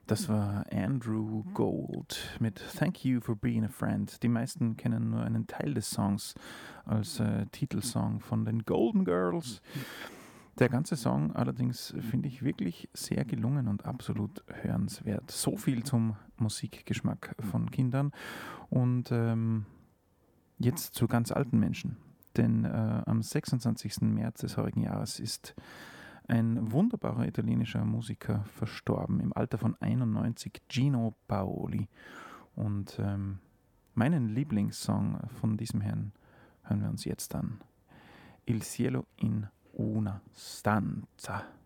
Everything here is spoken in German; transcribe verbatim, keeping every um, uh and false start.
Das war Andrew Gold mit Thank You for Being a Friend. Die meisten kennen nur einen Teil des Songs als äh, Titelsong von den Golden Girls. Der ganze Song allerdings finde ich wirklich sehr gelungen und absolut hörenswert. So viel zum Musikgeschmack von Kindern. Und ähm, jetzt zu ganz alten Menschen. Denn äh, am sechsundzwanzigsten März des heurigen Jahres ist ein wunderbarer italienischer Musiker verstorben, im Alter von einundneunzig, Gino Paoli. Und ähm, meinen Lieblingssong von diesem Herrn hören wir uns jetzt an. Il cielo in una stanza.